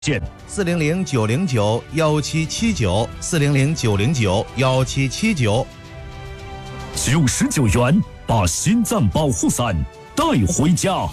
见 400-909-1779，400-909-1779， 只用19元把心脏保护伞带回家。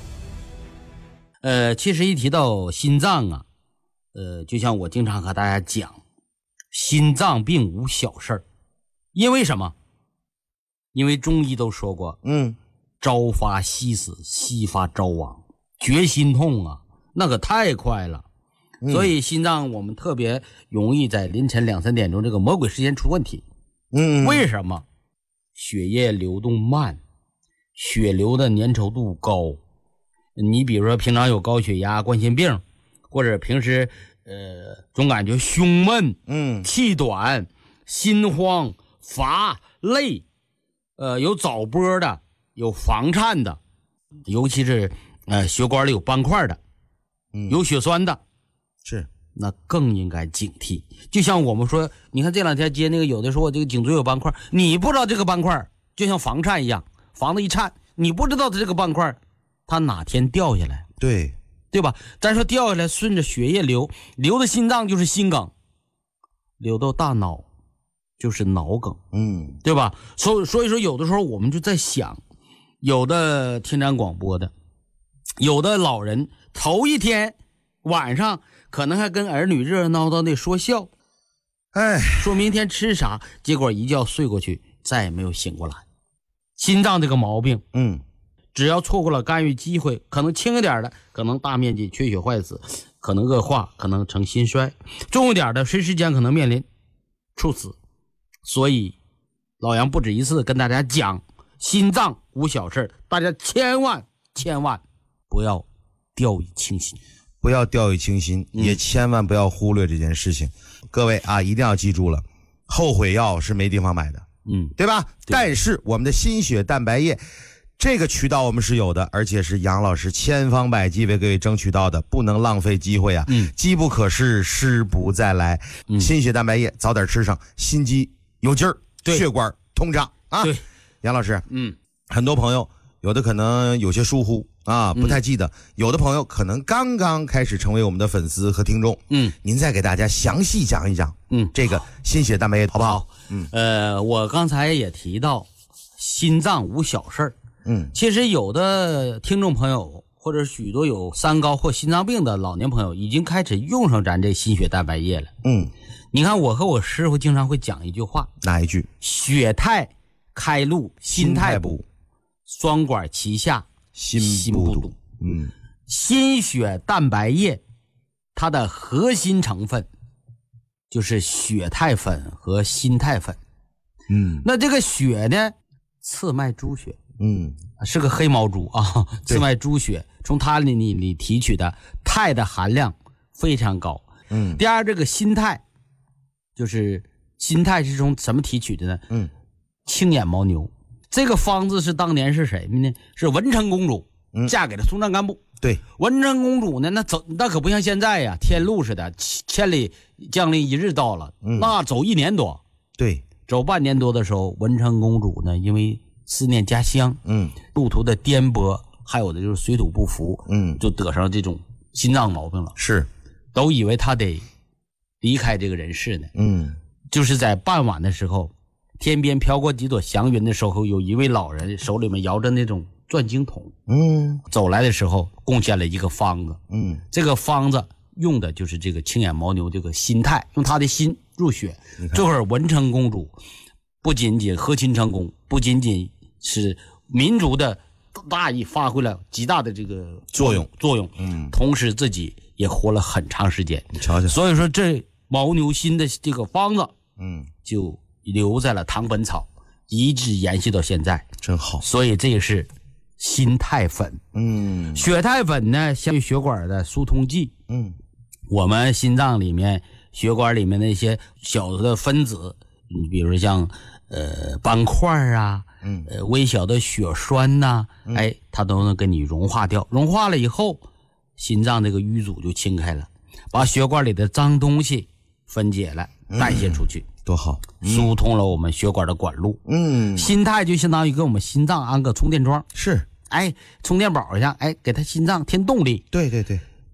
其实一提到心脏啊，就像我经常和大家讲，心脏并无小事儿，因为什么？因为中医都说过，朝发夕死，夕发朝亡，绝心痛啊，那可太快了。所以心脏我们特别容易在凌晨2、3点钟这个魔鬼时间出问题。为什么？血液流动慢，血流的粘稠度高。你比如说平常有高血压、冠心病，或者平时总感觉胸闷、气短、心慌、乏、累，有早搏的，有房颤的，尤其是血管里有斑块的，有血栓的， 是那更应该警惕。就像我们说，你看这2天接那个，有的时候这个颈椎有斑块，你不知道这个斑块就像房颤一样，房子一颤，你不知道它这个斑块它哪天掉下来，对吧？咱说掉下来顺着血液流到心脏就是心梗，流到大脑就是脑梗，对吧？所以说有的时候我们就在想，有的听咱广播的，有的老人头一天晚上可能还跟儿女热热闹闹的说笑，说明天吃啥，结果一觉睡过去再也没有醒过来。心脏这个毛病，只要错过了干预机会，可能轻一点的可能大面积缺血坏死，可能恶化，可能成心衰，重一点的随时间可能面临猝死。所以老杨不止一次跟大家讲，心脏无小事，大家千万不要掉以轻心， 也千万不要忽略这件事情。各位啊，一定要记住了，后悔药是没地方买的，对吧？对。但是我们的心血蛋白液这个渠道我们是有的，而且是杨老师千方百计为各位争取到的，不能浪费机会啊！机不可失，失不再来。心血蛋白液早点吃上，心肌有劲儿，血管通畅啊！ 对， 杨老师，很多朋友有的可能有些疏忽啊，不太记得，有的朋友可能刚刚开始成为我们的粉丝和听众，您再给大家详细讲一讲，这个心血蛋白液好不好？ 我刚才也提到，心脏无小事儿。其实有的听众朋友或者许多有三高或心脏病的老年朋友已经开始用上咱这心血蛋白液了。你看我和我师傅经常会讲一句话， 哪一句？ 血太开路，心太补，双管齐下，心不堵。心血蛋白液它的核心成分就是血肽粉和心肽粉。那这个血呢，刺脉猪血，是个黑毛猪啊，刺脉猪血从它里提取的肽的含量非常高。第二，这个心肽，就是心肽是从什么提取的呢？青眼牦牛。这个方子是当年是谁呢？是文成公主嫁给了松赞干布。 对， 文成公主呢，那可不像现在呀，天路似的，千里将令一日到了，那走1年多。 对， 走半年多的时候，文成公主呢，因为思念家乡，路途的颠簸，还有的就是水土不服，就得上这种心脏毛病了。 是， 都以为她得离开这个人世呢。就是在傍晚的时候，天边飘过几朵祥云的时候，有一位老人手里面摇着那种转经筒，走来的时候贡献了一个方子，这个方子用的就是这个青眼牦牛这个心肽，用他的心入血。这会儿文成公主不仅仅和亲成功，不仅仅是民族的大义发挥了极大的这个作用，同时自己也活了很长时间。 你瞧瞧， 所以说这牦牛心的这个方子，就留在了唐本草，一直延续到现在， 真好。 所以这个是心肽粉。血肽粉呢，相对血管的疏通剂。我们心脏里面血管里面那些小的分子，你比如像斑块啊，微小的血栓呐，它都能给你融化掉。融化了以后，心脏这个淤阻就清开了，把血管里的脏东西分解了，代谢出去。 多好， 疏通了我们血管的管路。心肽就相当于给我们心脏安个充电桩， 是， 充电宝一样，给它心脏添动力。 对对对。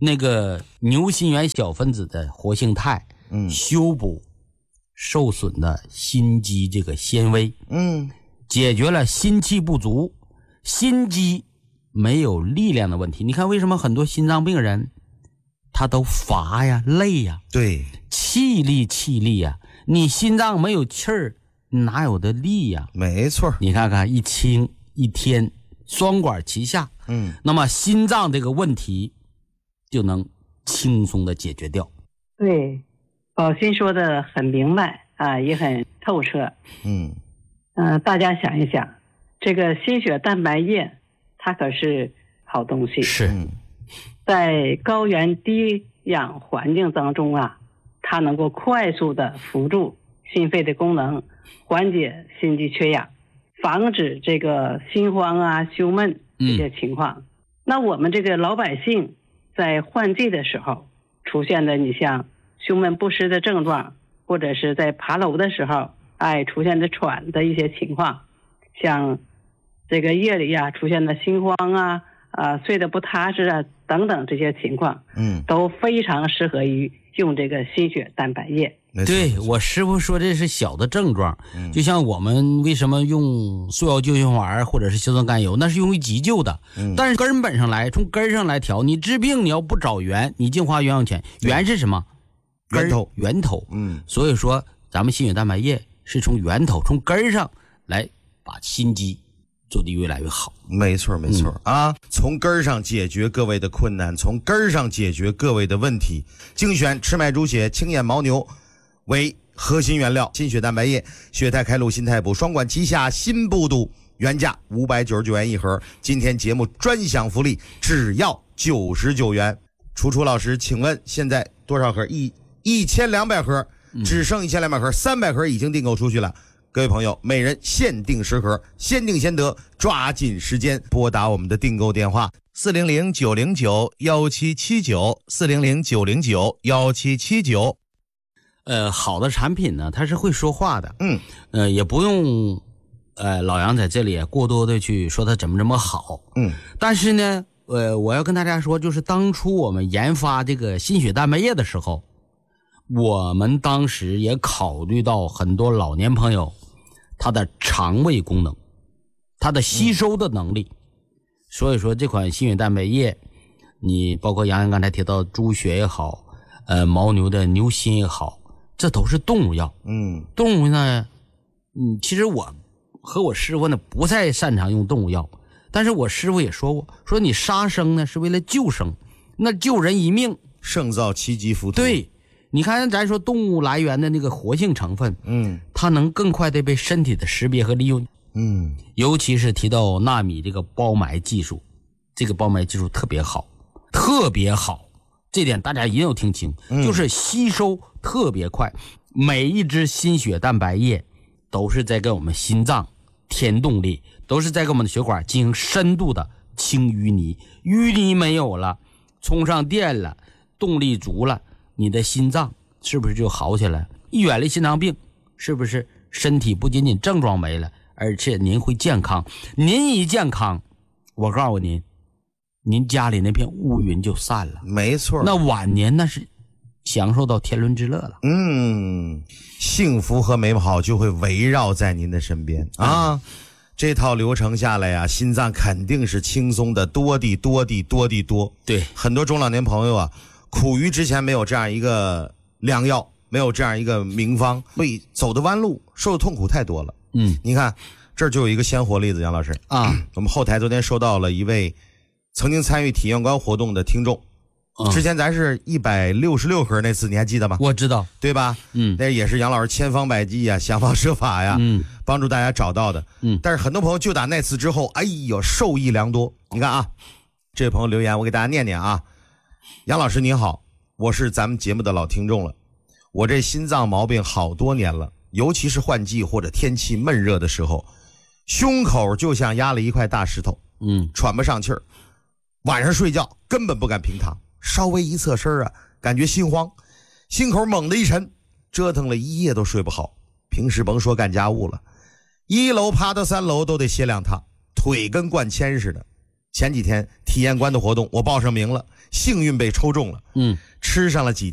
那个牛心源小分子的活性肽，修补受损的心肌这个纤维，解决了心气不足、心肌没有力量的问题。你看为什么很多心脏病人他都乏呀、累呀？ 对， 气力呀，你心脏没有气儿，哪有的力呀？ 没错。 你看看一清一天，双管齐下，那么心脏这个问题就能轻松的解决掉。 对，宝鑫说的很明白啊，也很透彻。大家想一想，这个心血蛋白液它可是好东西。 是。 在高原低氧环境当中啊，它能够快速的辅助心肺的功能，缓解心肌缺氧，防止这个心慌啊、胸闷这些情况。那我们这个老百姓在换季的时候出现的，你像胸闷不适的症状，或者是在爬楼的时候，出现的喘的一些情况，像这个夜里啊出现的心慌啊、睡得不踏实啊等等这些情况，都非常适合于用这个心血蛋白液。 对，我师傅说这是小的症状，就像我们为什么用速效救心丸或者是硝酸甘油，那是用于急救的，但是根本上来，从根上来调，你治病你要不找源，你净花冤枉钱。源是什么？源头。所以说咱们心血蛋白液是从源头、从根上来把心肌做得越来越好。 没错啊，从根上解决各位的困难，从根上解决各位的问题。精选赤麦猪血、青眼牦牛为核心原料，心血蛋白液、血肽开路、心肽补，双管齐下，心不堵。原价599元一盒，今天节目专享福利，只要99元。楚老师，请问现在多少盒？1200盒，只剩1200盒，300盒已经订购出去了。各位朋友，每人限定10盒，先订先得，抓紧时间拨打我们的订购电话400-909-1779，400-909-1779。 好的产品呢，它是会说话的，也不用老杨在这里过多的去说它怎么好，但是呢，我要跟大家说，就是当初我们研发这个心血蛋白液的时候，我们当时也考虑到很多老年朋友他的肠胃功能，他的吸收的能力，所以说这款心血蛋白液，你包括杨洋刚才提到猪血也好，牦牛的牛心也好，这都是动物药。动物呢，其实我和我师傅呢不太擅长用动物药，但是我师傅也说过，说你杀生呢是为了救生，那救人一命， 胜造七级浮屠。 对，你看咱说动物来源的那个活性成分，它能更快的被身体的识别和利用。尤其是提到纳米这个包埋技术，这个包埋技术特别好，这点大家一定要听清，就是吸收特别快，每一支心血蛋白液都是在给我们心脏添动力，都是在给我们的血管进行深度的清淤泥，淤泥没有了，充上电了，动力足了，你的心脏是不是就好起来？一远离心脏病，是不是身体不仅仅症状没了，而且您会健康？您一健康，我告诉您，您家里那片乌云就散了。 没错， 那晚年那是享受到天伦之乐了。 幸福和美好就会围绕在您的身边啊。这套流程下来呀，心脏肯定是轻松的多。对，很多中老年朋友啊，苦于之前没有这样一个良药，没有这样一个名方，所以走的弯路，受的痛苦太多了。你看这儿就有一个鲜活例子，杨老师啊，我们后台昨天收到了一位曾经参与体验馆活动的听众。之前咱是166盒那次你还记得吗？ 我知道， 对吧？那也是杨老师千方百计呀，想方设法呀，帮助大家找到的。但是很多朋友就打那次之后，哎呦，受益良多。你看啊，这位朋友留言，我给大家念念啊。杨老师您好，我是咱们节目的老听众了，我这心脏毛病好多年了，尤其是换季或者天气闷热的时候，胸口就像压了一块大石头，喘不上气儿，晚上睡觉根本不敢平躺。稍微一侧身啊，感觉心慌，心口猛地一沉，折腾了一夜都睡不好。平时甭说干家务了，1楼爬到3楼都得歇2趟，腿跟灌铅似的。 前几天体验官的活动我报上名了，幸运被抽中了，吃上了几